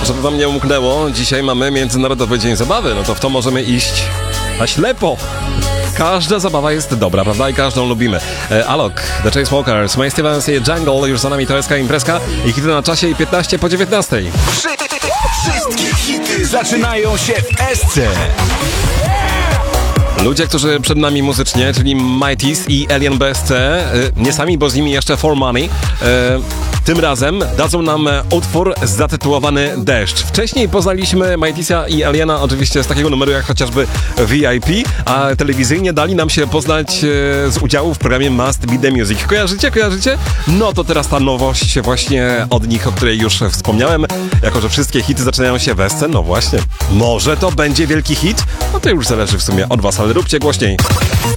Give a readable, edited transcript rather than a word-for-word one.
żeby wam nie umknęło, dzisiaj mamy Międzynarodowy Dzień Zabawy, no to w to możemy iść na ślepo. Każda zabawa jest dobra, prawda? I każdą lubimy. Alok, The Chainsmokers, May Stevens i Jungle, już za nami to SK Imprezka i hity na czasie i 15 po 19. Wszystkie hity zaczynają się w SC. Ludzie, którzy przed nami muzycznie, czyli Mighties i Alien BSC, nie sami, bo z nimi jeszcze For Money, tym razem dadzą nam utwór zatytułowany Deszcz. Wcześniej poznaliśmy Mightisa i Aliena oczywiście z takiego numeru jak chociażby VIP, a telewizyjnie dali nam się poznać z udziału w programie Must Be The Music. Kojarzycie? No to teraz ta nowość właśnie od nich, o której już wspomniałem. Jako że wszystkie hity zaczynają się w SC, no właśnie. Może to będzie wielki hit? No to już zależy w sumie od was, ale róbcie głośniej.